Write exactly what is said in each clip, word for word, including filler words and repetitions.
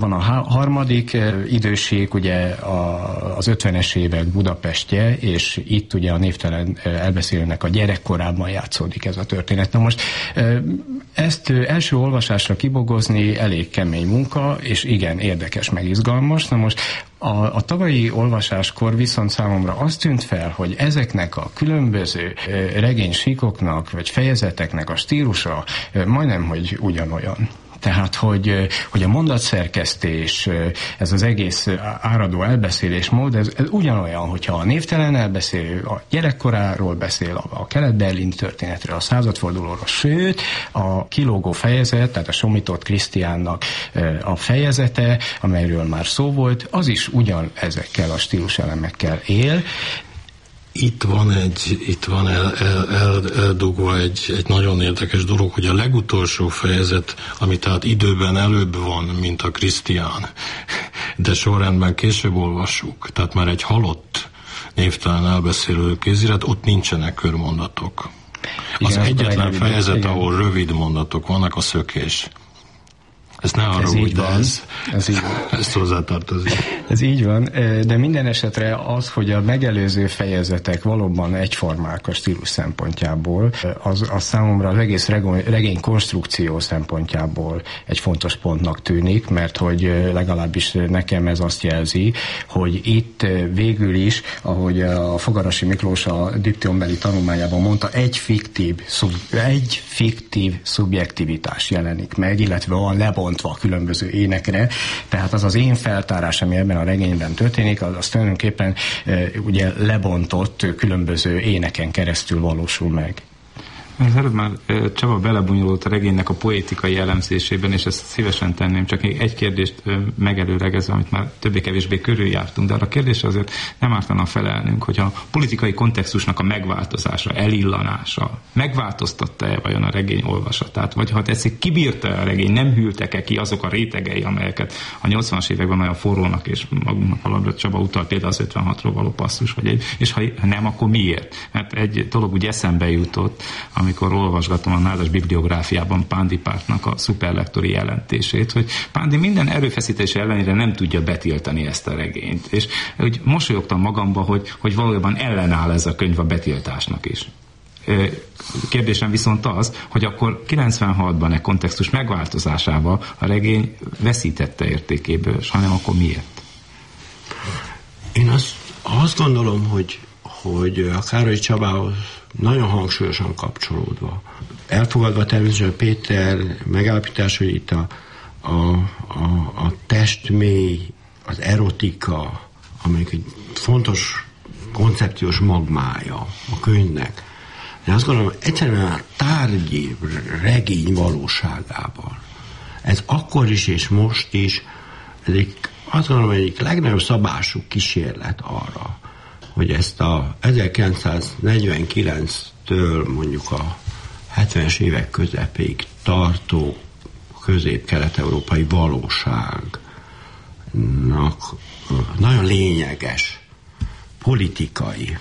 Van a harmadik időség, ugye az ötvenes évek Budapestje, és itt ugye a névtelen elbeszélőnek a gyerekkorában játszódik ez a történet. Na most ezt első olvasásra kibogozni elég kemény munka, és igen, érdekes, meg izgalmas. Na most a, a tavalyi olvasáskor viszont számomra azt tűnt fel, hogy ezeknek a különböző regénysíkoknak, vagy fejezeteknek a stílusa majdnem, hogy ugyanolyan. Tehát, hogy, hogy a mondatszerkesztés, ez az egész áradó elbeszélésmód, ez, ez ugyanolyan, hogyha a névtelen elbeszélő a gyerekkoráról beszél, a, a kelet-berlini történetről, a századfordulóról, sőt, a kilógó fejezet, tehát a Somított Krisztiánnak a fejezete, amelyről már szó volt, az is ugyan ezekkel a stíluselemekkel él. Itt van egy, itt van el, el, el, eldugva egy, egy nagyon érdekes dolog, hogy a legutolsó fejezet, ami tehát időben előbb van, mint a Krisztián, de sorrendben később olvassuk, tehát már egy halott névtelen elbeszélő kézirat, ott nincsenek körmondatok. Az igen, egyetlen fejezet, igen, ahol rövid mondatok vannak, a Szökés. Ez ne arra úgy, de ez, ez, így van. Ez hozzátartozik. Ez így van, de minden esetre az, hogy a megelőző fejezetek valóban egyformák a stílus szempontjából, az, az számomra az egész regény, regény konstrukció szempontjából egy fontos pontnak tűnik, mert hogy legalábbis nekem ez azt jelzi, hogy itt végül is, ahogy a Fogarasi Miklós a diplombeli tanulmányában mondta, egy fiktív, szub, egy fiktív szubjektivitás jelenik meg, illetve van lebont a különböző énekre, tehát az az én feltárás, ami ebben a regényben történik, az, az tulajdonképpen e, ugye lebontott különböző éneken keresztül valósul meg. Az előbb már Csaba belebonyolult a regénynek a poétikai elemzésében, és ezt szívesen tenném, csak még egy kérdést megelőlegezve, amit már többé-kevésbé körüljártunk, de arra a kérdésre azért nem ártana felelnünk, hogy a politikai kontextusnak a megváltozása, elillanása megváltoztatta-e vajon a regény olvasatát, vagy ha tetszik, kibírta a regény, nem hűltek-e ki azok a rétegei, amelyeket a nyolcvanas években olyan forrónak, és magunknak valamit Csaba utalt például az ötvenhatról való passzus, vagy egy, és ha nem, akkor miért? Mert egy dolog úgy eszembe jutott, ami amikor olvasgatom a nádas bibliográfiában Pándi Pártnak a szuperlektori jelentését, hogy Pándi minden erőfeszítése ellenére nem tudja betiltani ezt a regényt. És úgy mosolyogtam magamba, hogy, hogy valójában ellenáll ez a könyv a betiltásnak is. Kérdésem viszont az, hogy akkor kilencvenhatban e kontextus megváltozásával a regény veszítette értékéből, és ha nem, akkor miért? Én azt, azt gondolom, hogy, hogy a Károly Csabához nagyon hangsúlyosan kapcsolódva. Elfogadva természetesen Péter megállapítás, hogy itt a, a, a, a testmély, az erotika, amelyik egy fontos koncepciós magmája a könyvnek. De azt gondolom, hogy egyszerűen a tárgyi regény valóságában. Ez akkor is és most is, ez egy, azt gondolom, egyik legnagyobb szabású kísérlet arra, hogy ezt a ezerkilencszáznegyvenkilenctől mondjuk a hetvenes évek közepéig tartó közép-kelet-európai valóságnak nagyon lényeges politikai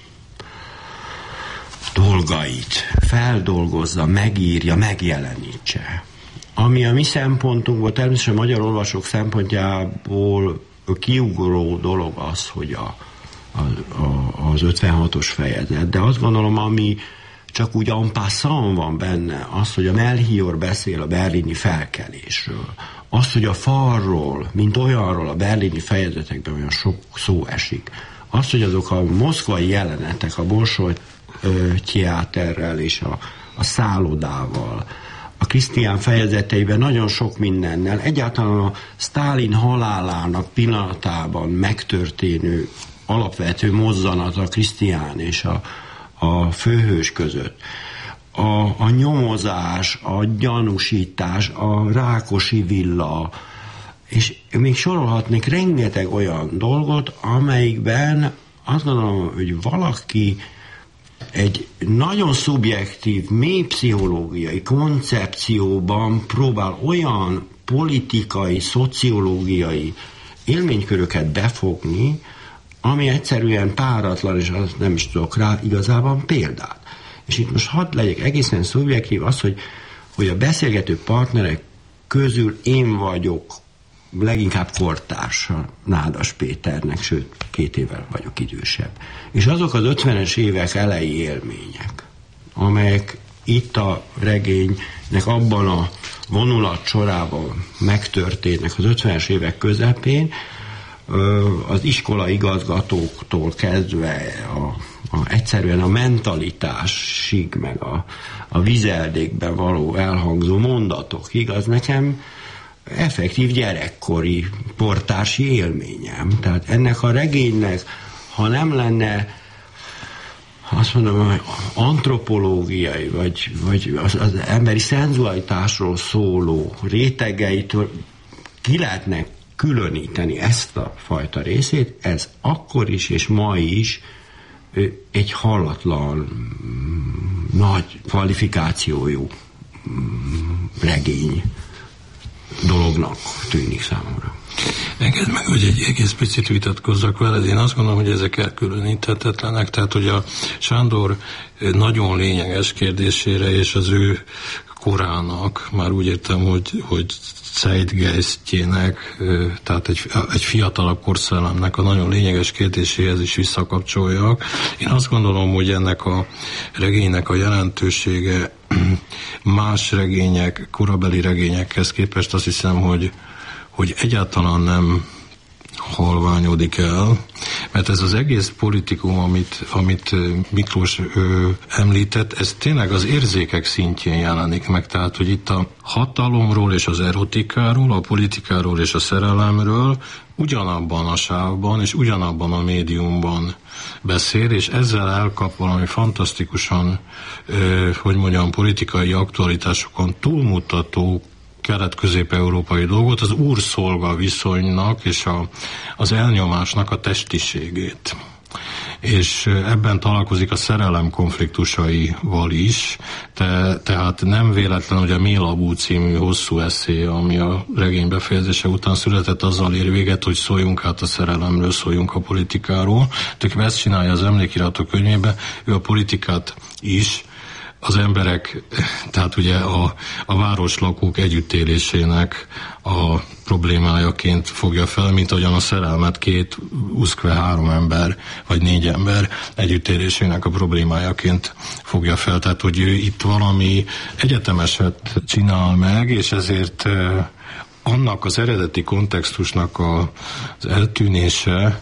dolgait feldolgozza, megírja, megjelenítse. Ami a mi szempontunkból, természetesen a magyar olvasók szempontjából kiugró dolog az, hogy a az ötvenhatos fejezet, de azt gondolom, ami csak úgy en passant van benne, az, hogy a Melchior beszél a berlini felkelésről, az, hogy a falról, mint olyanról a berlini fejezetekben olyan sok szó esik, az, hogy azok a moszkvai jelenetek a Bolsoj teáterrel és a, a szállodával, a Krisztián fejezeteiben nagyon sok mindennel, egyáltalán a Sztálin halálának pillanatában megtörténő alapvető mozzanat a Krisztián és a, a főhős között. A, a nyomozás, a gyanúsítás, a Rákosi villa, és még sorolhatnék rengeteg olyan dolgot, amelyikben azt gondolom, hogy valaki egy nagyon szubjektív, mély pszichológiai koncepcióban próbál olyan politikai, szociológiai élményköröket befogni, ami egyszerűen páratlan, és az nem is tudok rá igazában példát. És itt most hadd legyek egészen szubjektív az, hogy, hogy a beszélgető partnerek közül én vagyok leginkább kortársa Nádas Péternek, sőt, két évvel vagyok idősebb. És azok az ötvenes évek elejé élmények, amelyek itt a regénynek abban a vonulat sorában megtörténnek az ötvenes évek közepén, az iskola igazgatóktól kezdve a, a, egyszerűen a mentalitásig, meg a, a vizeldékben való elhangzó mondatokig, az nekem effektív gyerekkori portási élményem. Tehát ennek a regénynek, ha nem lenne, azt mondom, hogy antropológiai, vagy, vagy az, az emberi szenzualitásról szóló rétegeitől ki lehetne különíteni ezt a fajta részét, ez akkor is és ma is egy hallatlan, nagy kvalifikációjú regény dolognak tűnik számomra. Engedd meg, hogy egy egész picit vitatkozzak veled. Én azt gondolom, hogy ezek elkülöníthetetlenek, tehát hogy a Sándor nagyon lényeges kérdésére és az ő korának, már úgy értem, hogy, hogy zeitgeistjének, tehát egy, egy fiatalabb korszellemnek a nagyon lényeges kérdéséhez is visszakapcsoljak. Én azt gondolom, hogy ennek a regénynek a jelentősége más regények, korabeli regényekhez képest azt hiszem, hogy, hogy egyáltalán nem halványodik el, mert ez az egész politikum, amit, amit Miklós ö, említett, ez tényleg az érzékek szintjén jelenik meg, tehát, hogy itt a hatalomról és az erotikáról, a politikáról és a szerelemről ugyanabban a sávban és ugyanabban a médiumban beszél, és ezzel elkap valami fantasztikusan, ö, hogy mondjam, politikai aktualitásokon túlmutató kelet-közép-európai dolgot, az úr-szolga viszonynak és a, az elnyomásnak a testiségét. És ebben találkozik a szerelem konfliktusaival is, te, tehát nem véletlen, hogy a Mélabú című hosszú eszé, ami a regény befejezése után született, azzal ér véget, hogy szóljunk át a szerelemről, szóljunk a politikáról. Tökéletesen ezt csinálja az Emlékiratok könyvében, ő a politikát is az emberek, tehát ugye a, a városlakók együttélésének a problémájaként fogja fel, mint ahogyan a szerelmet két, uszkve három ember, vagy négy ember együttélésének a problémájaként fogja fel. Tehát, hogy ő itt valami egyetemeset csinál meg, és ezért eh, annak az eredeti kontextusnak a, az eltűnése,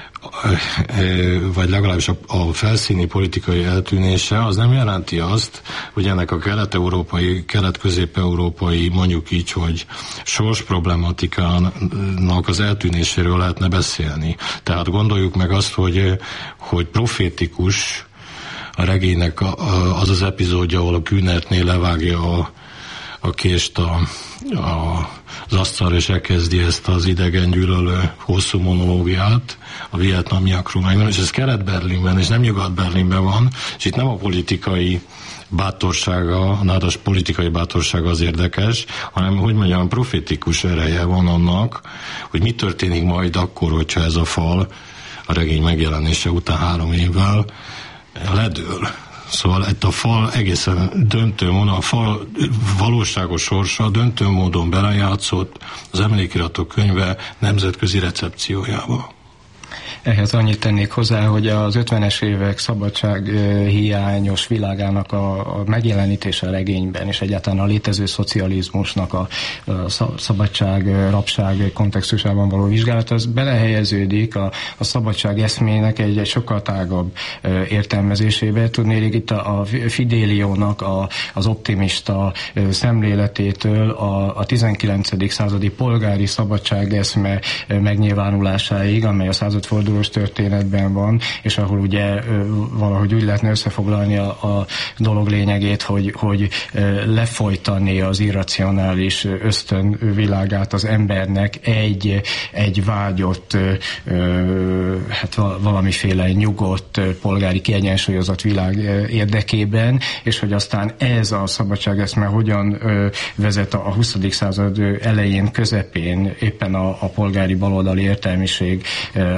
vagy legalábbis a, a felszíni politikai eltűnése, az nem jelenti azt, hogy ennek a kelet-európai, kelet-közép-európai, mondjuk így, hogy sors problematikának az eltűnéséről lehetne beszélni. Tehát gondoljuk meg azt, hogy, hogy profétikus a regénynek az az epizódja, ahol a Kühnertnél levágja a, a kést a, a az asztalra, és elkezdi ezt az idegen gyűlölő hosszú monológiát a vietnamiakról megvan, és ez Kelet-Berlinben, és nem Nyugat-Berlinben van, és itt nem a politikai bátorsága, a nádas politikai bátorsága az érdekes, hanem, hogy mondjam, profétikus ereje van annak, hogy mi történik majd akkor, hogyha ez a fal a regény megjelenése után három évvel ledől. Szóval itt a fal egészen döntő módon, a fal valóságos sorsa döntő módon belejátszott az Emlékiratok könyve nemzetközi recepciójába. Ehhez annyit tennék hozzá, hogy az ötvenes évek szabadság hiányos világának a, a megjelenítése a regényben, és egyáltalán a létező szocializmusnak a, a szabadság, rabság kontextusában való vizsgálat, az belehelyeződik a, a szabadság eszmének egy, egy sokkal tágabb értelmezésébe. Tudnék itt a, a Fidéliónak a, az optimista szemléletétől a, a tizenkilencedik századi polgári szabadságeszme megnyilvánulásáig, amely a századfordulós történetben van, és ahol ugye valahogy úgy lehetne összefoglalni a, a dolog lényegét, hogy, hogy lefolytani az irracionális ösztönvilágát az embernek egy, egy vágyott, hát valamiféle nyugodt, polgári kiegyensúlyozott világ érdekében, és hogy aztán ez a szabadságeszme hogyan vezet a huszadik század elején, közepén éppen a, a polgári baloldali értelmiség által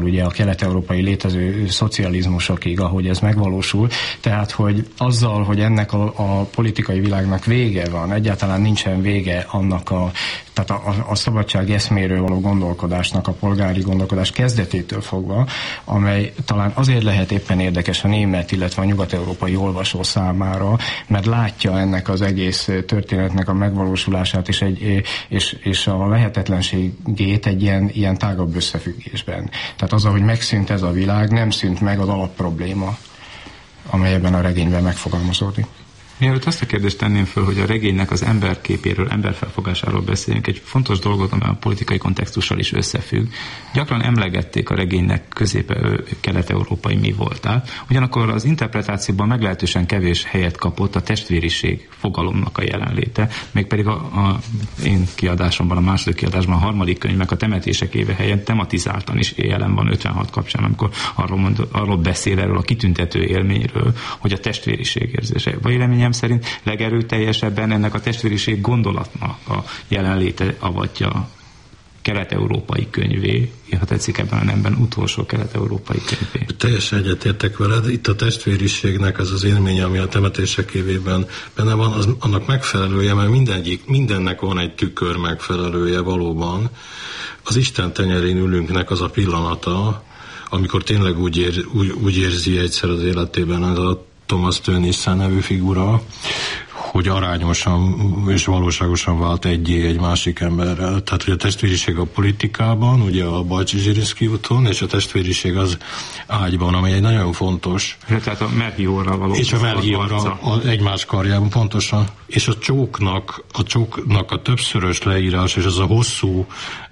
Európával, ugye a kelet-európai létező szocializmusokig, ahogy ez megvalósul. Tehát, hogy azzal, hogy ennek a, a politikai világnak vége van, egyáltalán nincsen vége annak a, tehát a, a, a szabadság eszméről való gondolkodásnak, a polgári gondolkodás kezdetétől fogva, amely talán azért lehet éppen érdekes a német, illetve a nyugat-európai olvasó számára, mert látja ennek az egész történetnek a megvalósulását és, egy, és, és a lehetetlenségét egy ilyen, ilyen tágabb összefüggésben. Tehát az, ahogy megszűnt ez a világ, nem szűnt meg az alapprobléma, amely ebben a regényben megfogalmazódik. Mielőtt azt a kérdést tenném föl, hogy a regénynek az emberképéről, emberfelfogásáról beszéljünk, egy fontos dolgot, amely a politikai kontextussal is összefügg. Gyakran emlegették a regénynek közép-kelet-európai mi voltál, ugyanakkor az interpretációban meglehetősen kevés helyet kapott a testvériség fogalomnak a jelenléte, mégpedig a, a én kiadásomban, a második kiadásban, a harmadik könyvnek a temetések éve helyen tematizáltan is jelen van ötvenhat kapcsán, amikor arról, mond, arról beszél erről a kitüntető élményről, hogy a testvériség érzése. Véleményem szerint legerőteljesebben ennek a testvériség gondolatnak a jelenléte avatja kelet-európai könyvé, ha tetszik ebben a nemben utolsó kelet-európai könyvé. Teljesen egyetértek veled. Itt a testvériségnek az az élménye, ami a temetések évében benne van, az, annak megfelelője, mert mindegyik, mindennek van egy tükör megfelelője valóban. Az Isten tenyerén ülünknek az a pillanata, amikor tényleg úgy, ér, úgy, úgy érzi egyszer az életében ez a Thomas Tönnissen nevű figura, hogy arányosan és valóságosan vált egyé egy másik emberrel. Tehát, hogy a testvériség a politikában, ugye a Bajcsy-Zsirinszky úton, és a testvériség az ágyban, ami egy nagyon fontos. Tehát a Melchiorral való. És a Melchiorral egymás karjában, pontosan. És a csóknak, a csóknak a többszörös leírás, és az a hosszú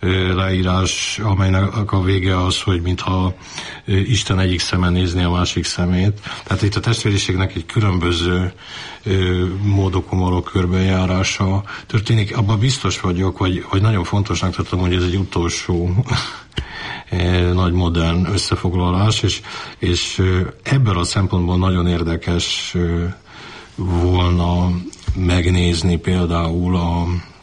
leírás, amelynek a vége az, hogy mintha Isten egyik szeme nézni a másik szemét. Tehát itt a testvériségnek egy különböző módokon való körbejárása történik. Abban biztos vagyok, vagy, vagy nagyon fontosnak tartom, hogy ez egy utolsó nagy modern összefoglalás, és, és ebből a szempontból nagyon érdekes volna megnézni például a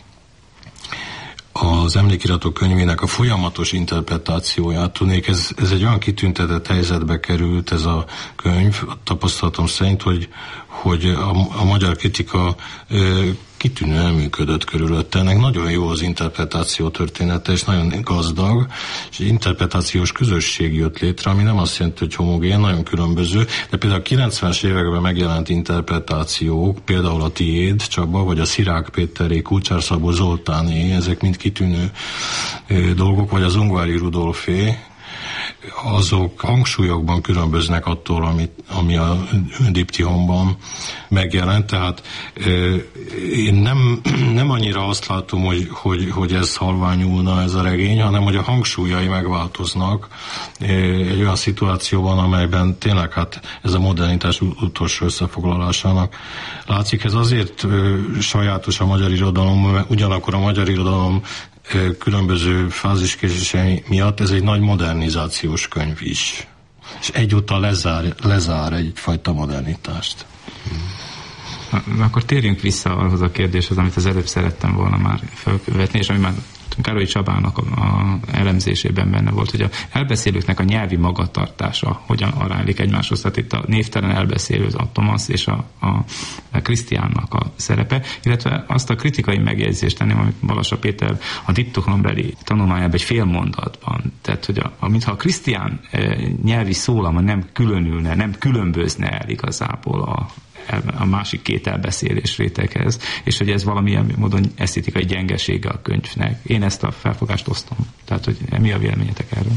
az emlékiratok könyvének a folyamatos interpretációját. Tudnék, ez, ez egy olyan kitüntetett helyzetbe került ez a könyv, a tapasztalatom szerint, hogy, hogy a, a magyar kritika ö, kitűnően működött körülötte. Ennek nagyon jó az interpretáció története, és nagyon gazdag, és interpretációs közösség jött létre, ami nem azt jelenti, hogy homogén, nagyon különböző, de például a kilencvenes években megjelent interpretációk, például a tiéd, Csaba, vagy a Szirák Péteré, Kulcsár Szabó Zoltáné, ezek mind kitűnő ö, dolgok, vagy az Ungvári Rudolfé, azok hangsúlyokban különböznek attól, amit, ami a diptihomban megjelent, tehát euh, én nem, nem annyira azt látom, hogy, hogy, hogy ez halványulna ez a regény, hanem hogy a hangsúlyai megváltoznak euh, egy olyan szituációban, amelyben tényleg hát ez a modernitás utolsó összefoglalásának látszik. Ez azért euh, sajátos a magyar irodalom, mert ugyanakkor a magyar irodalom különböző fáziskésései miatt ez egy nagy modernizációs könyv is. És egyúttal lezár, lezár egyfajta modernitást. Na, akkor térjünk vissza ahhoz a kérdéshez, amit az előbb szerettem volna már felvetni, és ami már Károly Csabának a, a elemzésében benne volt, hogy a elbeszélőknek a nyelvi magatartása hogyan aránylik egymáshoz. Tehát itt a névtelen elbeszélő, a Thomas és a, a, a Krisztiánnak a szerepe, illetve azt a kritikai megjegyzést tenném, amit Balassa Péter a diptokombeli tanulmányában egy fél mondatban. Tehát, hogy a, a, mintha a Krisztián e, nyelvi szólama nem különülne, nem különbözne el igazából a a másik két elbeszélés réteghez, és hogy ez valamilyen módon esztétikai gyengesége a könyvnek. Én ezt a felfogást osztom. Tehát, hogy mi a véleményetek erről?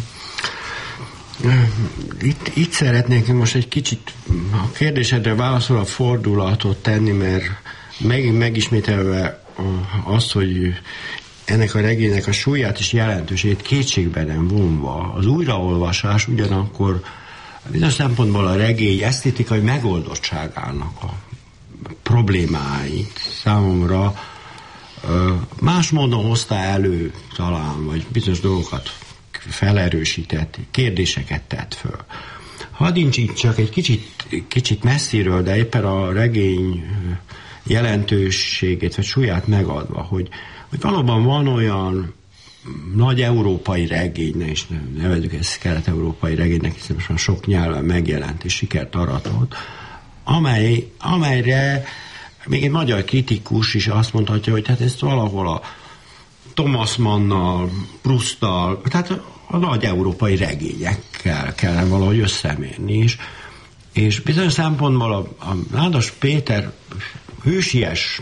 Itt, itt szeretnék most egy kicsit a kérdésedre válaszolva fordulatot tenni, mert megint megismételve azt, hogy ennek a regénynek a súlyát és jelentőségét kétségbe nem vonva, az újraolvasás ugyanakkor bizonyos szempontból a regény esztétikai megoldottságának a problémáit számomra más módon hozta elő talán, vagy bizonyos dolgokat felerősített, kérdéseket tett föl. Hadd nincs itt csak egy kicsit, kicsit messziről, de éppen a regény jelentőségét vagy súlyát megadva, hogy, hogy valóban van olyan nagy európai regény, és nevezzük ezt kelet-európai regénynek, hiszen most már sok nyelven megjelent és sikert aratott, amely, amelyre még egy magyar kritikus is azt mondhatja, hogy hát ezt valahol a Thomas Mannnal, Prousttal, tehát a nagy európai regényekkel kellene valahogy összemérni is. És bizonyos szempontból a, a Nádas Péter hősies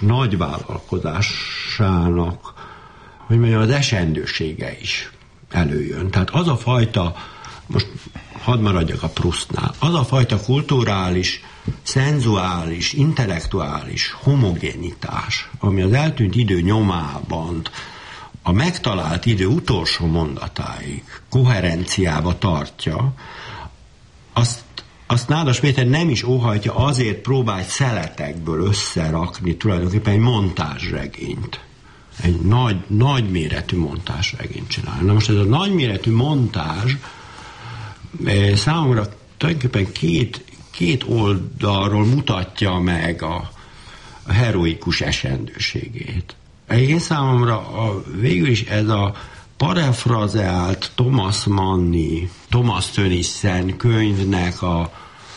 nagyvállalkozásának, hogy mondjam, az esendősége is előjön. Tehát az a fajta, most hadd maradjak a Proustnál, az a fajta kulturális, szenzuális, intellektuális homogénitás, ami az eltűnt idő nyomában a megtalált idő utolsó mondatáig koherenciába tartja, azt, azt Nádas Péter nem is óhajtja, azért próbál szeletekből összerakni tulajdonképpen egy montázsregényt. Egy nagy, nagy méretű montázsregényt csinál. Na most ez a nagy méretű montázs számomra tulajdonképpen két, két oldalról mutatja meg a, a heroikus esendőségét. Én számomra a, végül is ez a parafrazeált Thomas Manni, Thomas Tönnissen könyvnek a,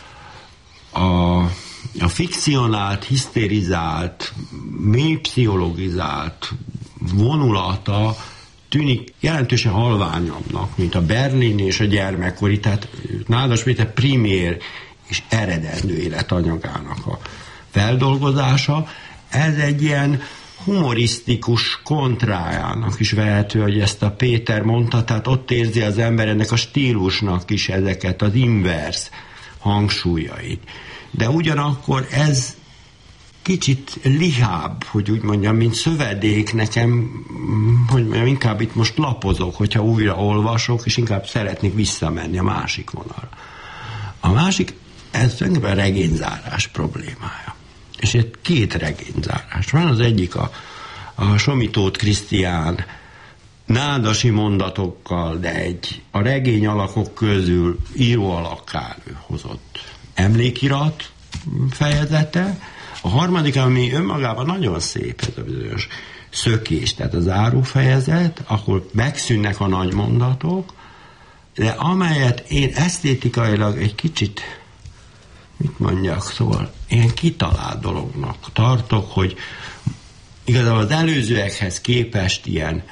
a, a fikcionált, hisztérizált, mély pszichologizált vonulata tűnik jelentősen halványabbnak, mint a berlini és a gyermekkori, tehát Nádas Péter primér és eredendő életanyagának a feldolgozása. Ez egy ilyen humorisztikus kontrájának is vehető, hogy ezt a Péter mondta, tehát ott érzi az ember ennek a stílusnak is ezeket az inverse hangsúlyait. De ugyanakkor ez kicsit lihább, hogy úgy mondjam, mint szövedék nekem, hogy mondjam, inkább itt most lapozok, hogyha újra olvasok, és inkább szeretnék visszamenni a másik vonalra. A másik, ez tulajdonképpen a regényzárás problémája. És itt két regényzárás van, az egyik a, a Somi-Tóth Krisztián nádasi mondatokkal, de egy a regény alakok közül író alakká hozott emlékirat fejezete. A harmadik, ami önmagában nagyon szép, ez a bizonyos szökés, tehát a zárófejezet, ahol megszűnnek a nagy mondatok, de amelyet én esztétikailag egy kicsit, mit mondjak, szóval ilyen kitalált dolognak tartok, hogy igazából az előzőekhez képest ilyen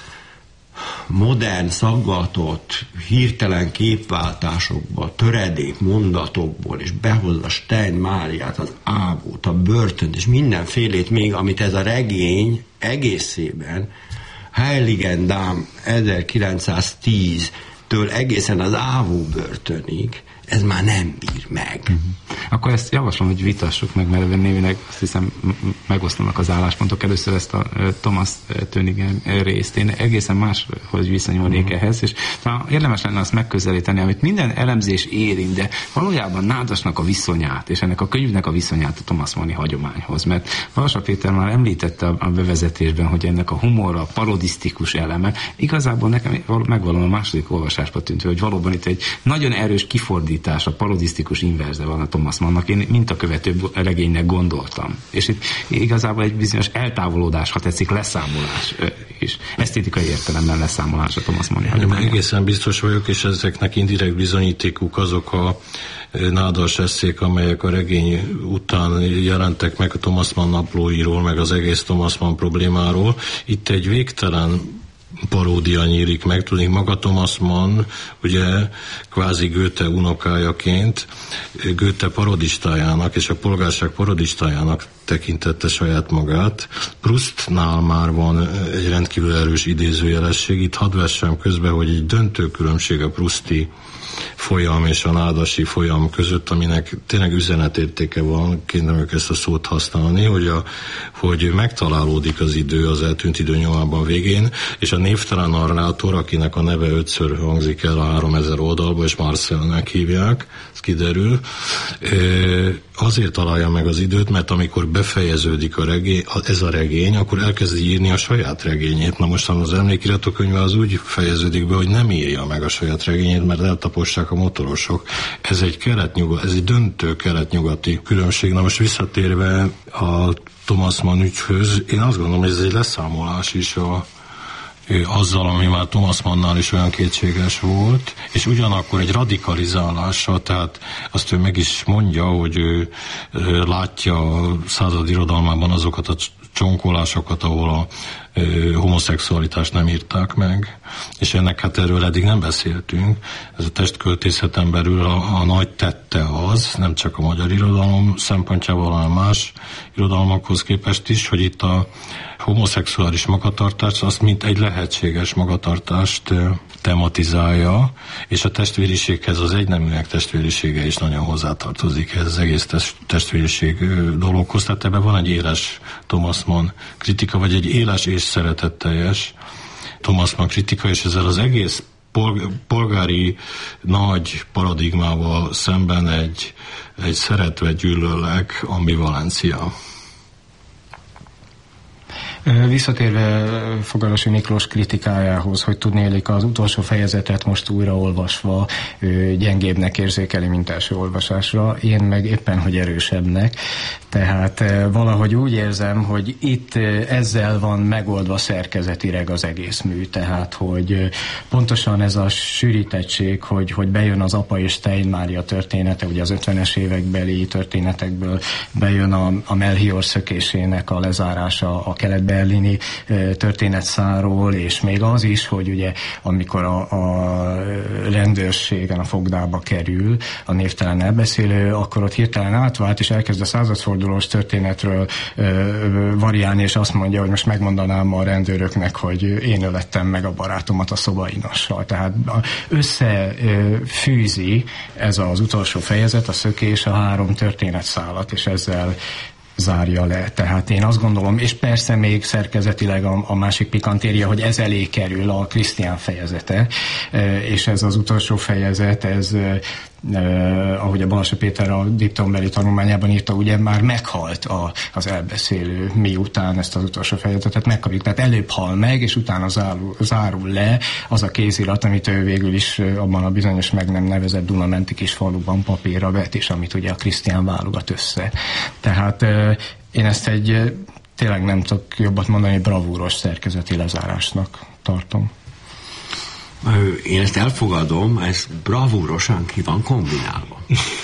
modern, szaggatott, hirtelen képváltásokba, töredék mondatokból, és behozza Stein Máriát, az Ávót, a Börtönt, és mindenfélét még, amit ez a regény egészében Heiligen Dame ezerkilencszáztíztől egészen az Ávó börtönig, ez már nem bír meg. Uh-huh. Akkor ezt javaslom, hogy vitassuk meg, mert némileg azt hiszem megosztanak az álláspontok. Először ezt a Thomas Tönnissen részt. Én egészen máshogy viszonyulnék uh-huh. ehhez, és talán érdemes lenne azt megközelíteni, amit minden elemzés érint, de valójában Nádasnak a viszonyát, és ennek a könyvnek a viszonyát a Thomas Manni hagyományhoz. Mert Balassa Péter már említette a bevezetésben, hogy ennek a humor, a parodisztikus eleme, igazából nekem megvalóan a második olvasásba tűnt, hogy valóban itt egy nagyon erős kifordítás, a parodisztikus inverze van a Thomas Mannnak. Én mintakövető regénynek gondoltam. És itt igazából egy bizonyos eltávolodás, ha tetszik, leszámolás is. Esztétikai értelemben leszámolás a Thomas Manni hagyományában. Egészen biztos vagyok, és ezeknek indirekt bizonyítékuk azok a nádas eszék, amelyek a regény után jelentek meg a Thomas Mann naplóiról, meg az egész Thomas Mann problémáról. Itt egy végtelen paródia nyílik meg, tudnék, maga Thomas Mann, ugye kvázi Goethe unokájaként Goethe parodistájának és a polgárság parodistájának tekintette saját magát. Proustnál már van egy rendkívül erős idézőjelesség, itt hadd vessem közbe, hogy egy döntő különbség a prousti folyam és a nádasi folyam között, aminek tényleg üzenetértéke van, kényelmük ezt a szót használni, hogy, a, hogy megtalálódik az idő az eltűnt idő nyomában végén, és a névtelen narrátor, akinek a neve ötször hangzik el a háromezer oldalba, és Marcelnek hívják, ez kiderül, azért találja meg az időt, mert amikor befejeződik a regény, ez a regény, akkor elkezdi írni a saját regényét. Na most az emlékiratokönyve az úgy fejeződik be, hogy nem írja meg a saját regényét, mert eltapossák a motorosok. Ez egy kelet-nyugat, ez egy döntő kelet-nyugati különbség. Na most visszatérve a Thomas Mann ügyhöz, én azt gondolom, hogy ez egy leszámolás is a azzal, ami már Thomas Mannnál is olyan kétséges volt, és ugyanakkor egy radikalizálása, tehát azt ő meg is mondja, hogy ő látja a század irodalmában azokat a csonkolásokat, ahol a homoszexualitást nem írták meg, és ennek hát erről eddig nem beszéltünk. Ez a testköltészeten belül a, a nagy tette az, nem csak a magyar irodalom szempontjából, hanem más irodalmakhoz képest is, hogy itt a homoszexuális magatartást, azt mint egy lehetséges magatartást tematizálja, és a testvériséghez, az egyneműek testvérisége is nagyon hozzátartozik ez az egész testvériség dologhoz. Tehát ebben van egy éles Thomas Mann kritika, vagy egy éles és szeretetteljes Thomas Mann kritika, és ezzel az egész polgári nagy paradigmával szemben egy, egy szeretve gyűlöllek ambivalencia. Visszatérve Fogarasi Miklós kritikájához, hogy tudnélik az utolsó fejezetet most újraolvasva gyengébbnek érzékeli, mint első olvasásra, én meg éppen, hogy erősebbnek. Tehát valahogy úgy érzem, hogy itt ezzel van megoldva szerkezetileg az egész mű. Tehát, hogy pontosan ez a sűrítettség, hogy, hogy bejön az apa és Stein Mária története, ugye az ötvenes évekbeli történetekből bejön a, a Melchior szökésének a lezárása a kelet-berlini történetszáról, és még az is, hogy ugye amikor a, a rendőrségen a fogdába kerül a névtelen elbeszélő, akkor ott hirtelen átvált, és elkezd a századfordulós történetről ö, variálni, és azt mondja, hogy most megmondanám a rendőröknek, hogy én ölettem meg a barátomat a szobainossal. Tehát összefűzi ez az utolsó fejezet, a szökés, a három történetszálat, és ezzel zárja le. Tehát én azt gondolom, és persze még szerkezetileg a, a másik pikantéria, hogy ez elé kerül a Krisztián fejezete, és ez az utolsó fejezet, ez Uh, ahogy a Balassa Péter a diplombeli tanulmányában írta, ugye már meghalt a, az elbeszélő, miután ezt az utolsó fejezetet megkapjuk. Tehát előbb hal meg, és utána zárul, zárul le az a kézirat, amit ő végül is abban a bizonyos meg nem nevezett Dunamenti kis faluban papírra vet, és amit ugye a Krisztián válogat össze. Tehát uh, én ezt egy tényleg nem tudok jobbat mondani, bravúros szerkezeti lezárásnak tartom. Én ezt elfogadom, ez bravúrosan ki van kombinálva.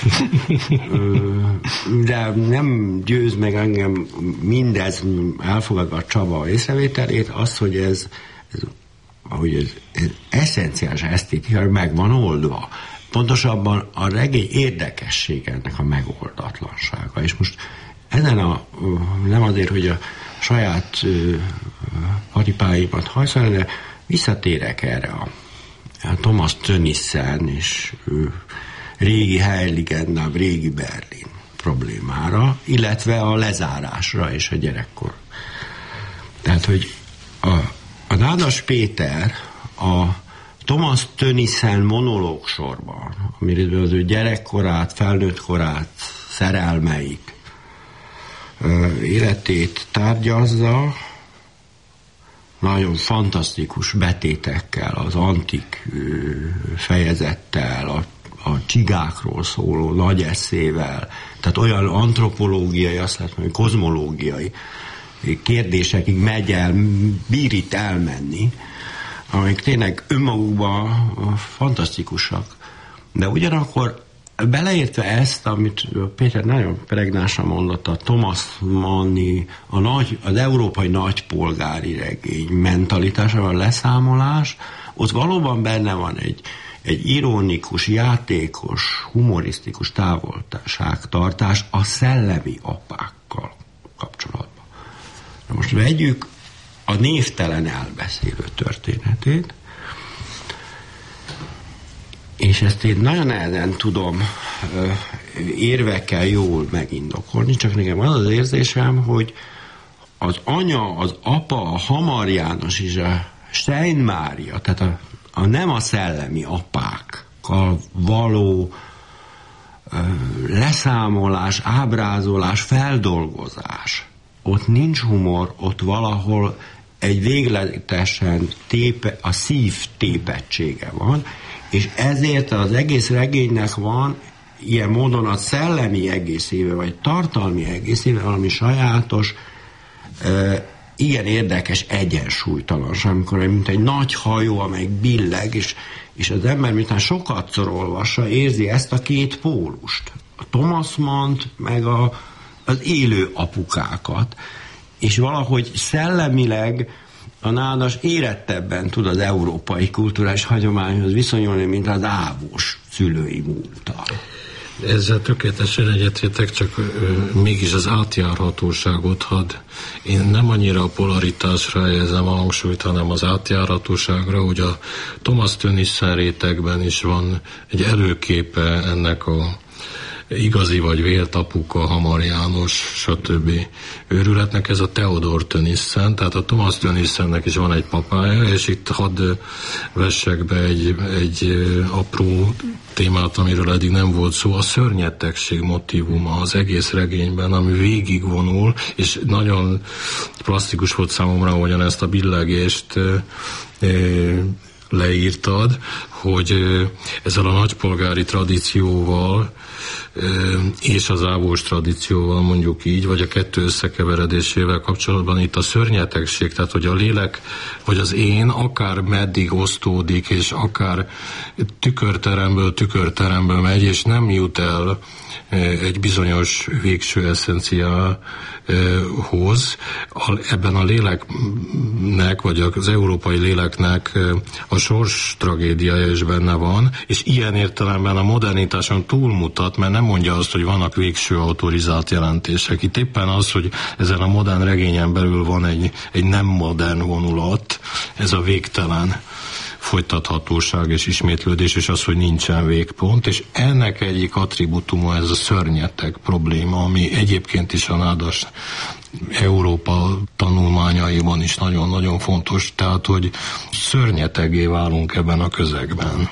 De nem győz meg engem mindez, elfogadva a Csaba észrevételét, az, hogy ez, ez, ahogy ez, ez eszenciális esztétika meg van oldva. Pontosabban a regény érdekessége ennek a megoldatlansága. És most ezen a, nem azért, hogy a saját paripáimat hajszolni, de visszatérek erre a Thomas Tönnissen és ő, régi Heiligendamm, régi Berlin problémára, illetve a lezárásra és a gyerekkor. Tehát, hogy a, a Nádas Péter a Thomas Tönnissen monológ sorban, amiről az ő gyerekkorát, felnőttkorát, szerelmeit, életét tárgyazza, nagyon fantasztikus betétekkel, az antik fejezettel, a, a csigákról szóló nagy eszével, tehát olyan antropológiai, azt lehet mondani, kozmológiai kérdésekig megy el, bír itt elmenni, amik tényleg önmagukban fantasztikusak. De ugyanakkor beleértve ezt, amit Péter nagyon pregnánsan mondott, a Thomas Manni, a nagy, az európai nagypolgári regény mentalitásával a leszámolás, ott valóban benne van egy, egy ironikus, játékos, humorisztikus távolságtartás a szellemi apákkal kapcsolatban. Na most vegyük a névtelen elbeszélő történetét, és ezt én nagyon nehezen tudom ö, érvekkel jól megindokolni, csak nekem az az érzésem, hogy az anya, az apa, a Hamar János és a Stein Mária, tehát a, a nem a szellemi apákkal való ö, leszámolás, ábrázolás, feldolgozás. Ott nincs humor, ott valahol egy végletesen tépe, a szív tépettsége van, és ezért az egész regénynek van ilyen módon a szellemi egészével, vagy tartalmi egészével valami sajátos, igen érdekes egyensúlytalanság, amikor mint egy nagy hajó, amely billeg, és, és az ember miután sokatszor olvassa, érzi ezt a két pólust. A Thomas Mannt, meg a, az élő apukákat. És valahogy szellemileg a Nádas érettebben tud az európai kulturális hagyományhoz viszonyulni, mint az ávós szülői múlttal. Ezzel tökéletesen egyetértek, csak ö, mégis az átjárhatóságot hadd. Én nem annyira a polaritásra helyezem a hangsúlyt, hanem az átjárhatóságra, hogy a Thomas Tönnissen rétegben is van egy előképe ennek a igazi vagy vélt apuka, Hamar János, stb. Őrületnek, ez a Theodor Tönnissen, tehát a Thomas Tönnissennek is van egy papája, és itt hadd vessek be egy, egy apró témát, amiről eddig nem volt szó, a szörnyetegség motívuma az egész regényben, ami végigvonul, és nagyon plastikus volt számomra, ahogyan ezt a billegést e, leírtad, hogy ezzel a nagypolgári tradícióval és az ávós tradícióval, mondjuk így, vagy a kettő összekeveredésével kapcsolatban itt a szörnyetegség, tehát hogy a lélek, vagy az én akár meddig osztódik, és akár tükörteremből tükörteremből megy, és nem jut el egy bizonyos végső eszenciához. Ebben a léleknek, vagy az európai léleknek a sors tragédiája is benne van, és ilyen értelemben a modernitáson túlmutat, mert nem mondja azt, hogy vannak végső autorizált jelentések. Itt éppen az, hogy ezen a modern regényen belül van egy, egy nem modern vonulat, ez a végtelen folytathatóság és ismétlődés, és az, hogy nincsen végpont, és ennek egyik attribútuma ez a szörnyeteg probléma, ami egyébként is a Nádas Európa tanulmányaiban is nagyon-nagyon fontos, tehát, hogy szörnyetegé válunk ebben a közegben.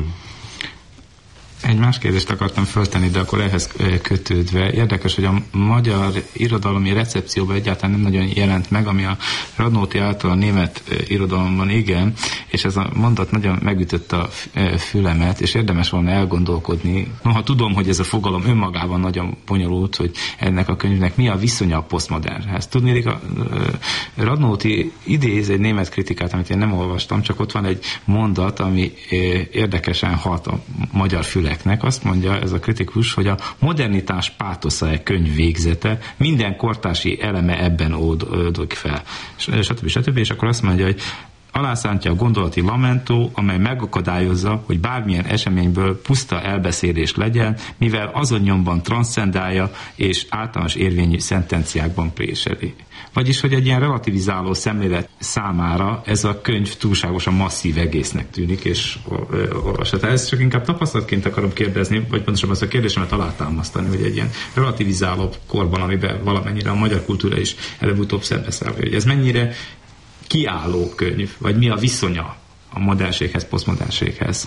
Egy más kérdést akartam föltenni, de akkor ehhez kötődve. Érdekes, hogy a magyar irodalmi recepcióban egyáltalán nem nagyon jelent meg, ami a Radnóti által a német irodalomban igen, és ez a mondat nagyon megütötte a fülemet, és érdemes volna elgondolkodni. Noha tudom, hogy ez a fogalom önmagában nagyon bonyolult, hogy ennek a könyvnek mi a viszonya a posztmodernhez. Tudnék, a Radnóti idéz egy német kritikát, amit én nem olvastam, csak ott van egy mondat, ami érdekesen hat a magyar füle. Azt mondja ez a kritikus, hogy a modernitás pátosza egy könyv végzete, minden kortási eleme ebben oldódik fel. Stb. Stb. És akkor azt mondja, hogy alászántja a gondolati lamentó, amely megakadályozza, hogy bármilyen eseményből puszta elbeszélés legyen, mivel azon nyomban transzcendálja és általános érvényű szentenciákban préseli. Vagyis, hogy egy ilyen relativizáló szemlélet számára ez a könyv túlságosan masszív egésznek tűnik, és olvasata. Ezt csak inkább tapasztalatként akarom kérdezni, vagy pontosabban azt a kérdésemet alátámasztani, hogy egy ilyen relativizáló korban, amiben valamennyire a magyar kultúra is előbb-utóbb szembeszáll, hogy ez mennyire kiálló könyv, vagy mi a viszonya a modernséghez, posztmodernséghez?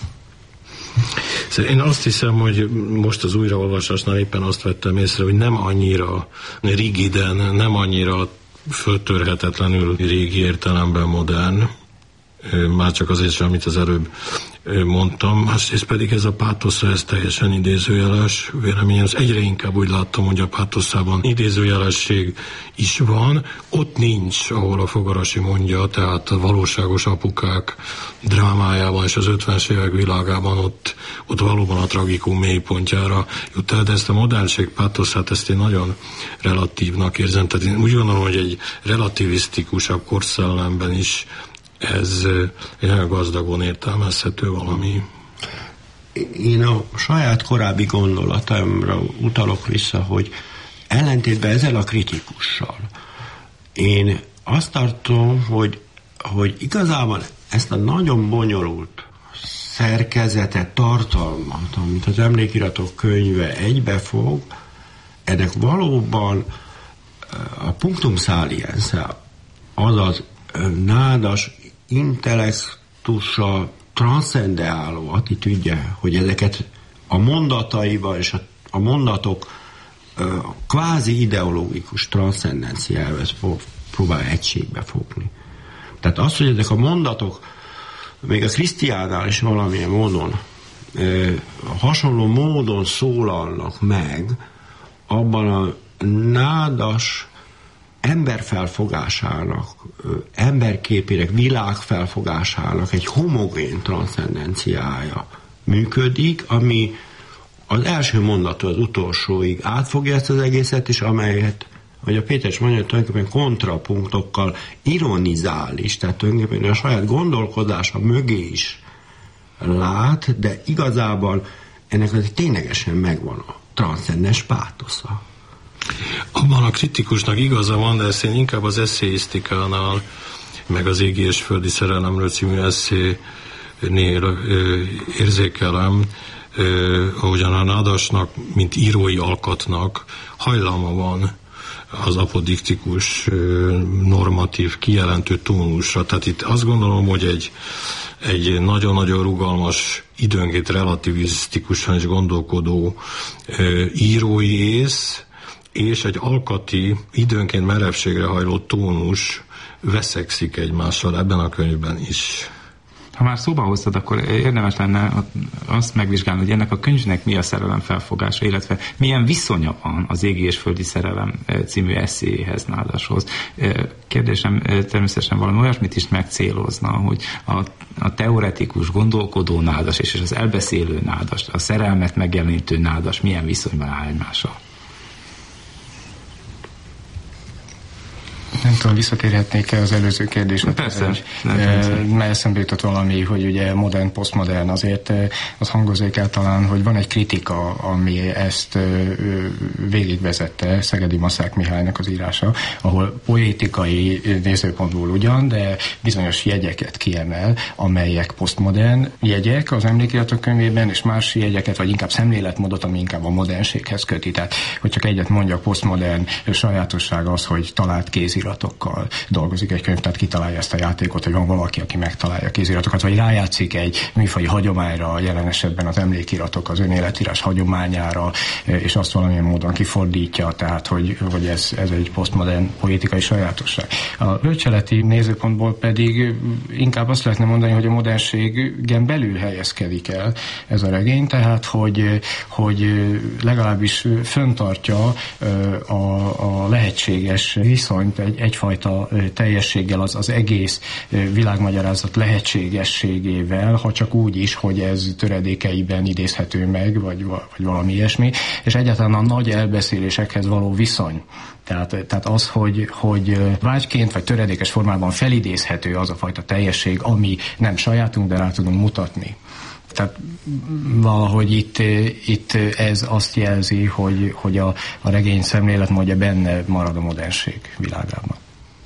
Én azt hiszem, hogy most az újraolvasásnál éppen azt vettem észre, hogy nem annyira rigiden, nem annyira föltörhetetlenül régi értelemben modern, már csak azért sem, amit az előbb mondtam, másrészt pedig ez a pátosza, ez teljesen idézőjeles véleményem, az egyre inkább úgy láttam, hogy a pátoszában idézőjelesség is van, ott nincs, ahol a Fogarasi mondja, tehát a valóságos apukák drámájában és az ötvenes évek világában ott, ott valóban a tragikum mélypontjára jut el, de ezt a modernség pátoszát, ezt én nagyon relatívnak érzem, tehát én úgy gondolom, hogy egy relativisztikusabb korszellemben is ez egy nagyon gazdagon értelmezhető valami. Én a saját korábbi gondolatomra utalok vissza, hogy ellentétben ezzel a kritikussal én azt tartom, hogy, hogy igazából ezt a nagyon bonyolult szerkezetet, tartalmat, amit az emlékiratok könyve egybefog, ennek valóban a punctum saliense, azaz Nádas intellektussal transzcendeáló attitűdje, hogy ezeket a mondataival és a, a mondatok ö, kvázi ideológikus transzcendenciával próbál egységbe fogni. Tehát az, hogy ezek a mondatok még a Krisztiánál is valamilyen módon ö, hasonló módon szólalnak meg, abban a Nádas emberfelfogásának, emberképének, világfelfogásának egy homogén transzcendenciája működik, ami az első mondattól az utolsóig átfogja ezt az egészet, és amelyet, hogy a Péter is mondja, tulajdonképpen kontrapunktokkal ironizál is, tehát tulajdonképpen a saját gondolkodása mögé is lát, de igazából ennek az ténylegesen megvan a transzcendens pátosza. Abban a kritikusnak igaza van, de ezt én inkább az eszéisztikánál, meg az Égi és földi szerelemről című eszénél érzékelem, ahogyan a nádasnak, mint írói alkatnak hajlama van az apodiktikus, normatív, kijelentő tónusra. Tehát itt azt gondolom, hogy egy, egy nagyon-nagyon rugalmas, időnként relativisztikusan is gondolkodó írói ész, és egy alkati, időnként merevségre hajló tónus veszekszik egymással ebben a könyvben is. Ha már szóba hoztad, akkor érdemes lenne azt megvizsgálni, hogy ennek a könyvnek mi a szerelem felfogása, illetve milyen viszonya van az Égi és földi szerelem című eszéhez, Nádashoz. Kérdésem természetesen valami olyasmit is megcélozna, hogy a, a teoretikus, gondolkodó Nádas és az elbeszélő Nádas, a szerelmet megjelenítő Nádas milyen viszonyban áll egymással. Nem tudom, visszatérhetnék el az előző kérdésre. Persze. Mert eszembe jutott valami, hogy ugye modern, posztmodern, azért az hangozzék el talán, hogy van egy kritika, ami ezt végigvezette, Szegedi Maszák Mihálynak az írása, ahol poétikai nézőpontból ugyan, de bizonyos jegyeket kiemel, amelyek posztmodern jegyek az emlékiratok könyvében, és más jegyeket, vagy inkább szemléletmódot, ami inkább a modernséghez köti. Tehát, hogy csak egyet mondjak, posztmodern sajátosság az, hogy talált kéziratokkal dolgozik egy könyv, tehát kitalálja ezt a játékot, hogy van valaki, aki megtalálja a kéziratokat, vagy rájátszik egy műfaji hagyományra, jelen esetben az emlékiratok, az önéletírás hagyományára, és azt valamilyen módon kifordítja, tehát, hogy, hogy ez, ez egy posztmodern poétikai sajátosság. A bölcseleti nézőpontból pedig inkább azt lehetne mondani, hogy a modernségen belül helyezkedik el ez a regény, tehát, hogy, hogy legalábbis fenntartja a, a lehetséges viszonyt egy, egyfajta teljességgel, az, az egész világmagyarázat lehetségességével, ha csak úgy is, hogy ez töredékeiben idézhető meg, vagy, vagy valami ilyesmi, és egyáltalán a nagy elbeszélésekhez való viszony. Tehát, tehát az, hogy, hogy vágyként vagy töredékes formában felidézhető az a fajta teljesség, ami nem sajátunk, de rá tudunk mutatni. Tehát valahogy itt, itt ez azt jelzi, hogy, hogy a, a regény szemléletmódja benne marad a modernség világában.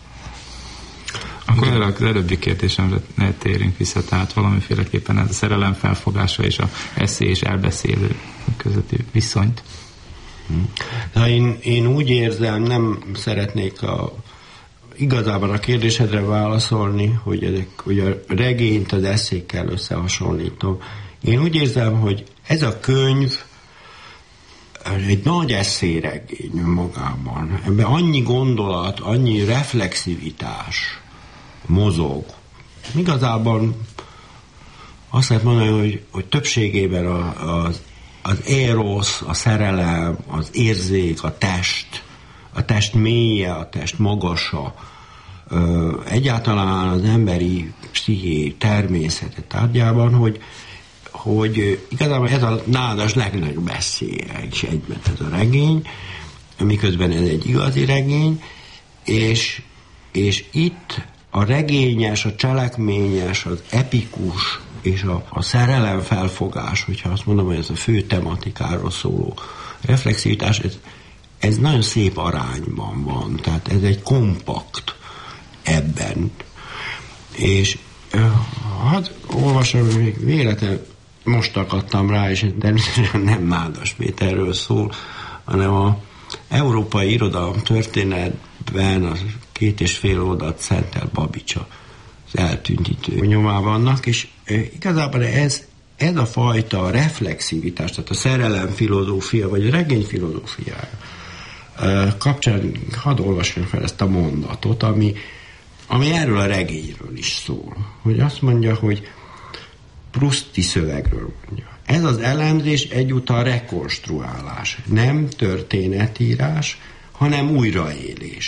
Akkor erre az előbbi kérdésemre térünk vissza, tehát valamiféleképpen ez a szerelem felfogása és a eszé és elbeszélő közötti viszonyt. Na, én, én úgy érzem, nem szeretnék a, igazából a kérdésedre válaszolni, hogy, ezek, hogy a regényt az eszékkel összehasonlítom. Én úgy érzem, hogy ez a könyv egy nagy eszéregény magában. Ebben annyi gondolat, annyi reflexivitás mozog. Igazából azt lehet mondani, hogy, hogy többségében a, az, az érosz, a szerelem, az érzék, a test, a test mélye, a test magasa, egyáltalán az emberi psziché természete tárgyában, hogy, hogy igazából ez a Nádas legnagyobb eszélye is egyben ez a regény, miközben ez egy igazi regény, és, és itt a regényes, a cselekményes, az epikus és a, a szerelem felfogás, hogyha azt mondom, hogy ez a fő tematikáról szóló reflexivitás, ez, ez nagyon szép arányban van, tehát ez egy kompakt ebben. És hát olvasom, még véletlenül most akadtam rá, és természetesen nem Nádas Péterről szól, hanem a európai irodalom történetben az két és fél oldalt szentel Babicsa az eltűntítő nyomában vannak, és igazából ez, ez a fajta reflexivitás, tehát a szerelem filozófia, vagy a regény filozófiája kapcsán hadd olvassam fel ezt a mondatot, ami, ami erről a regényről is szól. Hogy azt mondja, hogy Prousti szövegről mondja. Ez az elemzés egyúttal rekonstruálás, nem történetírás, hanem újraélés.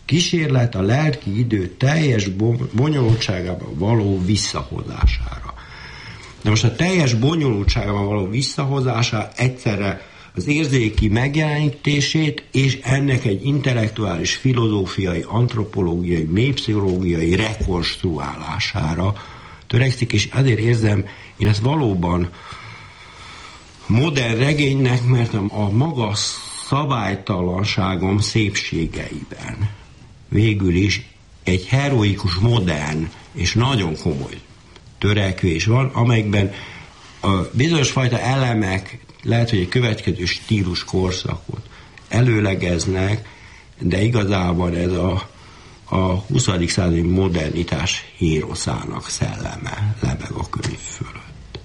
kísérlet a lelki idő teljes bonyolultságában való visszahozására. De most a teljes bonyolultságában való visszahozása egyszerre az érzéki megjelenítését és ennek egy intellektuális, filozófiai, antropológiai, mélypszichológiai rekonstruálására törekszik, és azért érzem én ezt valóban modern regénynek, mert a maga szabálytalanságom szépségeiben végül is egy heroikus, modern és nagyon komoly törekvés van, amelyikben a bizonyos fajta elemek lehet, hogy egy következő stílus korszakot előlegeznek, de igazából ez a, a huszadik századi modernitás héroszának szelleme lebeg a könyv fölött.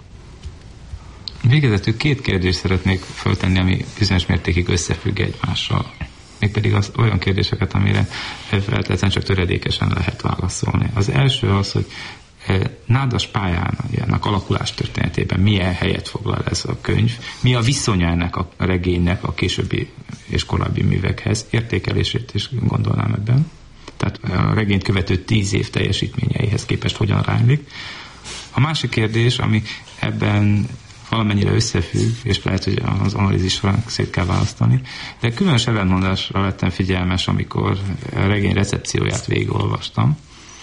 Végezetül két kérdést szeretnék föltenni, ami bizonyos mértékig összefügg egymással. Mégpedig az olyan kérdéseket, amire feltétlenül csak töredékesen lehet válaszolni. Az első az, hogy Nádas pályának alakulás történetében milyen helyet foglal ez a könyv, mi a viszonya ennek a regénynek a későbbi és korábbi művekhez, értékelését is gondolnám ebben. Tehát a regényt követő tíz év teljesítményeihez képest hogyan ránylik. A másik kérdés, ami ebben valamennyire összefügg, és lehet, hogy az analízis során szét kell választani, de különös ellentmondásra lettem figyelmes, amikor a regény recepcióját végigolvastam,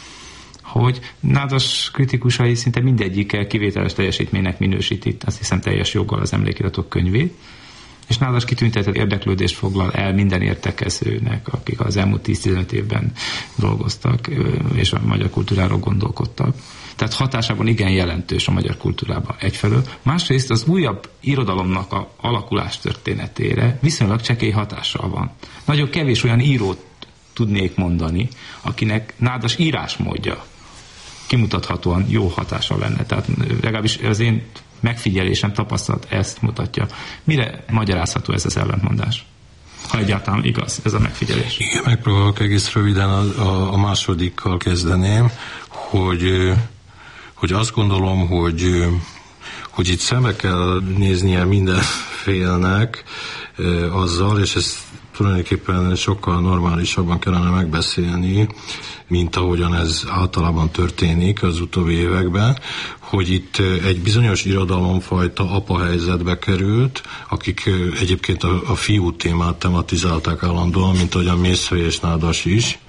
hogy Nádas kritikusai szinte mindegyikkel kivételes teljesítménynek minősíti, azt hiszem teljes joggal az emlékiratok könyvét, és Nádas kitüntetett érdeklődést foglal el minden értekezőnek, akik az elmúlt tíz-tizenöt évben dolgoztak, és a magyar kultúráról gondolkodtak. Tehát hatásában igen jelentős a magyar kultúrában egyfelől. Másrészt az újabb irodalomnak a alakulás történetére viszonylag csekély hatással van. Nagyon kevés olyan írót tudnék mondani, akinek Nádas írásmódja kimutathatóan jó hatással lenne. Tehát legalábbis az én megfigyelésem, tapasztalat ezt mutatja. Mire magyarázható ez az ellentmondás? Ha egyáltalán igaz ez a megfigyelés. Igen, megpróbálok egész röviden a, a, a másodikkal kezdeném, hogy, hogy azt gondolom, hogy, hogy itt szembe kell néznie minden félnek azzal, és ezt tulajdonképpen sokkal normálisabban kellene megbeszélni, mint ahogyan ez általában történik az utóbbi években, hogy itt egy bizonyos irodalomfajta apa helyzetbe került, akik egyébként a, a fiú témát tematizálták állandóan, mint ahogyan Mészöly és Nádas is.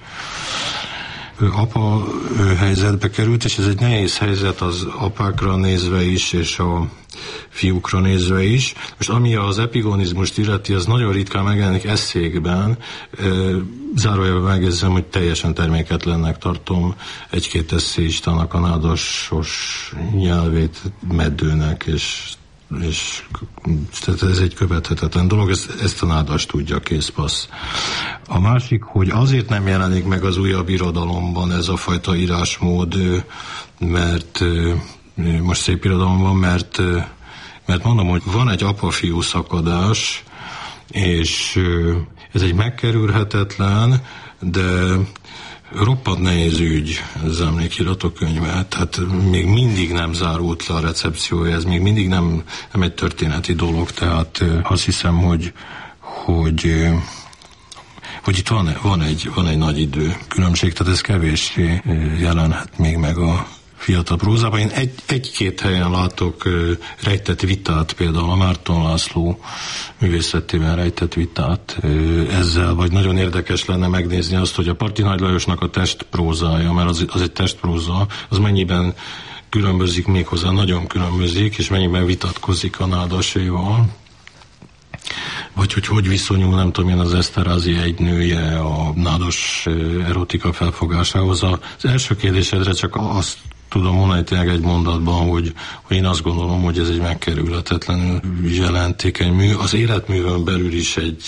Apa helyzetbe került, és ez egy nehéz helyzet az apákra nézve is, és a fiúkra nézve is. Most ami az epigonizmust illeti, az nagyon ritkán megjelenik esszékben. Zárójelben megjegyzem, hogy teljesen terméketlennek tartom egy-két esszéistának a nádasos nyelvét meddőnek, és, és tehát ez egy követhetetlen dolog, ezt, ezt a Nádas tudja, készpassz. A másik, hogy azért nem jelenik meg az újabb irodalomban ez a fajta írásmód, mert most szép irodalom van, mert, mert mondom, hogy van egy apa-fiú szakadás, és ez egy megkerülhetetlen, de roppant nehéz ügy az emlékiratok könyve, tehát még mindig nem zárult le a recepciója, ez még mindig nem, nem egy történeti dolog, tehát azt hiszem, hogy, hogy hogy itt van, van, egy, van egy nagy idő különbség, tehát ez kevéssé jelenhet még meg a fiatal prózában. Én egy, egy-két helyen látok uh, rejtett vitát, például a Márton László művészetében rejtett vitát uh, ezzel, vagy nagyon érdekes lenne megnézni azt, hogy a Parti Nagy Lajosnak a testprózája, mert az, az egy testpróza, az mennyiben különbözik, méghozzá nagyon különbözik, és mennyiben vitatkozik a Nádaséval. Vagy hogy hogy viszonyul, nem tudom én, az Eszterházy egynője a Nádas erotika felfogásához. Az első kérdésedre csak azt tudom mondani tényleg egy mondatban, hogy, hogy én azt gondolom, hogy ez egy megkerülhetetlenül jelentékeny mű. Az életművön belül is egy,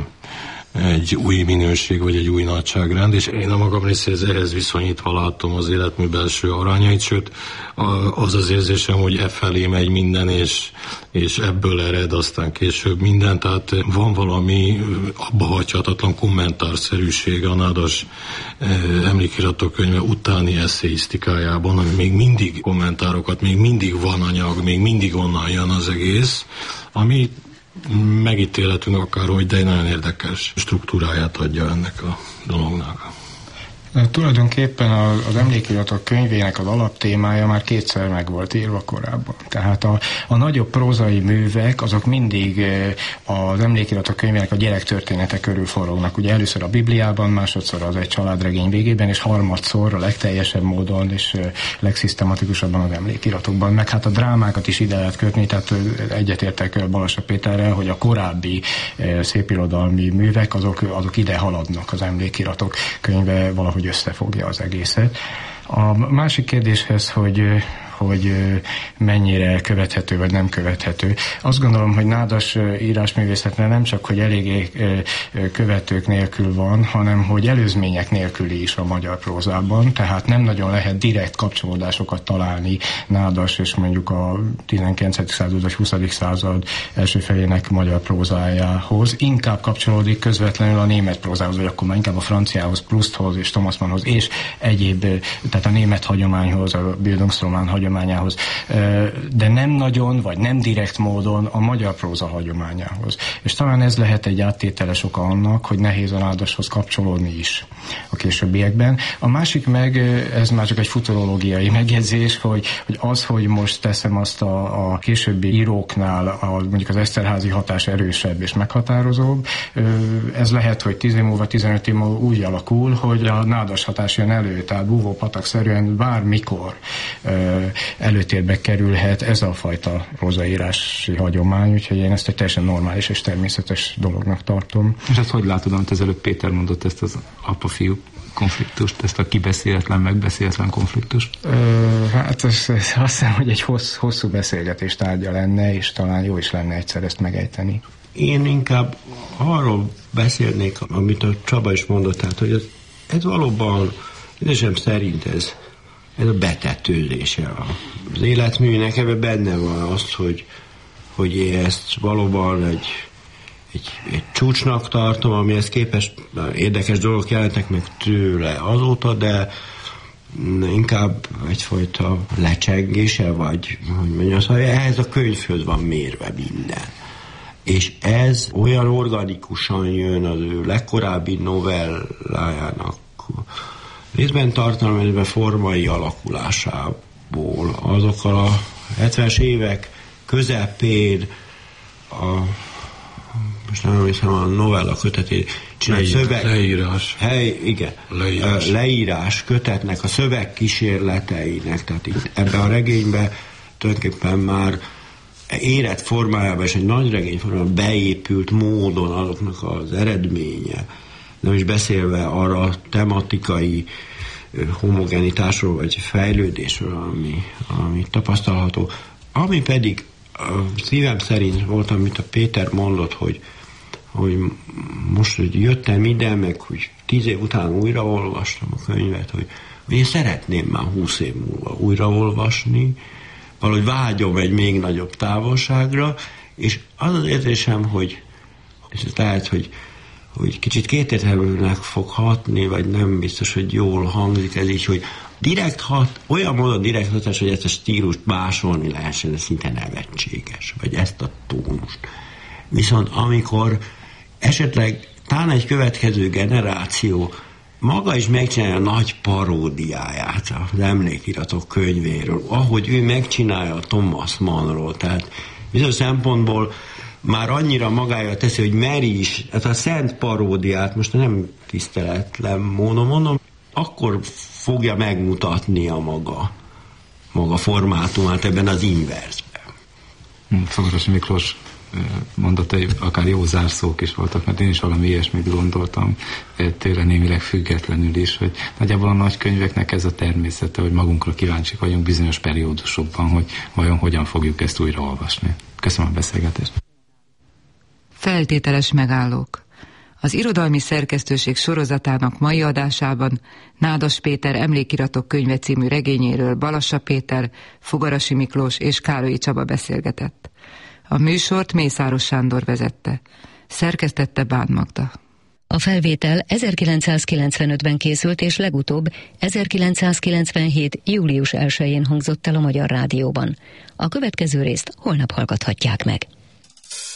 egy új minőség, vagy egy új nagyságrend, és én a magam részéhez ehhez viszonyítva látom az életmű belső arányait, sőt az az érzésem, hogy e felé megy minden, és, és ebből ered aztán később minden, tehát van valami abba hagyhatatlan kommentárszerűség a Nádas emlékiratok könyve utáni eszéisztikájában, ami még mindig kommentárokat, még mindig van anyag, még mindig onnan jön az egész, ami megítélhetünk akárhogy, de egy nagyon érdekes struktúráját adja ennek a dolognak. Tulajdonképpen az emlékiratok könyvének az alaptémája már kétszer meg volt írva korábban. Tehát a, a nagyobb prózai művek, azok mindig az emlékiratok könyvének a gyerektörténete körül forognak. Ugye először a Bibliában, másodszor az egy családregény végében, és harmadszor a legteljesebb módon és legszisztematikusabban az emlékiratokban. Meg hát a drámákat is ide lehet kötni, tehát egyetértek Balassa Péterrel, hogy a korábbi szépirodalmi művek, azok, azok ide haladnak, az emlékiratok könyve valahogy összefogja az egészet. A másik kérdéshez, hogy hogy mennyire követhető vagy nem követhető. Azt gondolom, hogy nádas írásművészetben nem csak, hogy eléggé követők nélkül van, hanem hogy előzmények nélküli is a magyar prózában, tehát nem nagyon lehet direkt kapcsolódásokat találni nádas és mondjuk a tizenkilencedik század vagy huszadik század első felének magyar prózájához. Inkább kapcsolódik közvetlenül a német prózához, vagy akkor már inkább a franciához, Prousthoz és Thomas Mannhoz, és egyéb, tehát a német hagyományhoz, a Bildungsroman hagyományhoz, hagyományához, de nem nagyon, vagy nem direkt módon a magyar próza hagyományához. És talán ez lehet egy áttételes oka annak, hogy nehéz a nádashoz kapcsolódni is a későbbiekben. A másik meg, ez már csak egy futurológiai megjegyzés, hogy, hogy az, hogy most teszem azt a, a későbbi íróknál, a, mondjuk az Eszterházy hatás erősebb és meghatározóbb, ez lehet, hogy tíz év múlva, tizenöt év múlva úgy alakul, hogy a nádas hatás jön elő, tehát búvó patakszerűen bármikor előtérbe kerülhet ez a fajta prózaírási hagyomány, úgyhogy én ezt egy teljesen normális és természetes dolognak tartom. És ezt hogy látod, amit az előbb Péter mondott, ezt az apa-fiú konfliktust, ezt a kibeszéletlen, megbeszéletlen konfliktust? Ö, hát ez, ez azt hiszem, hogy egy hossz, hosszú beszélgetés tárgya lenne, és talán jó is lenne egyszer ezt megejteni. Én inkább arról beszélnék, amit a Csaba is mondott, tehát, hogy ez, ez valóban, édesem szerint ez Ez a betetőzése az életműnek, ebben benne van az, hogy, hogy én ezt valóban egy, egy, egy csúcsnak tartom, amihez képest érdekes dolgok jelentek meg tőle azóta, de inkább egyfajta lecsengése, vagy hogy mondjam, szóval ehhez a könyvhöz van mérve minden. És ez olyan organikusan jön az ő legkorábbi novellájának részben tartalmi, részben formai alakulásából, azokkal a hetvenes évek közepén a, most nem hiszem, a novella kötetét csinál szöveg... Leírás. Hely, igen. Leírás. Leírás kötetnek, a szöveg kísérleteinek, tehát itt ebben a regényben tulajdonképpen már érett formájában és egy nagy regény formájában beépült módon azoknak az eredménye, nem is beszélve arra a tematikai homogenitásról vagy fejlődésről, ami, ami tapasztalható. Ami pedig a szívem szerint volt, amit a Péter mondott, hogy, hogy most, hogy jöttem ide, meg hogy tíz év után újraolvastam a könyvet, hogy, hogy én szeretném már húsz év múlva újraolvasni, valahogy vágyom egy még nagyobb távolságra, és az az érzésem, hogy és lehet, hogy hogy kicsit kétértelműnek fog hatni, vagy nem biztos, hogy jól hangzik ez így, hogy direkt hat, olyan módon direkt hatás, hogy ezt a stílust másolni lehessen, ez szinte nevetséges, vagy ezt a tónust. Viszont amikor esetleg talán egy következő generáció maga is megcsinálja a nagy paródiáját az emlékiratok könyvéről, ahogy ő megcsinálja a Thomas Mannról, tehát bizonyos szempontból már annyira magája teszi, hogy meri is, hát a szent paródiát, most nem tiszteletlen módon mondom, akkor fogja megmutatni a maga, maga formátumát ebben az inverzben. Fogarasi Miklós mondatai akár jó zárszók is voltak, mert én is valami ilyesmit gondoltam, tőle némileg függetlenül is, hogy nagyjából a nagy könyveknek ez a természete, hogy magunkra kíváncsiak vagyunk bizonyos periódusokban, hogy vajon hogyan fogjuk ezt újraolvasni. Köszönöm a beszélgetést. Feltételes megállók. Az irodalmi szerkesztőség sorozatának mai adásában Nádas Péter emlékiratok könyve című regényéről Balassa Péter, Fogarasi Miklós és Kálói Csaba beszélgetett. A műsort Mészáros Sándor vezette. Szerkesztette Bán Magda. A felvétel ezerkilencszázkilencvenötben készült, és legutóbb ezerkilencszázkilencvenhét. július elsején hangzott el a Magyar Rádióban. A következő részt holnap hallgathatják meg.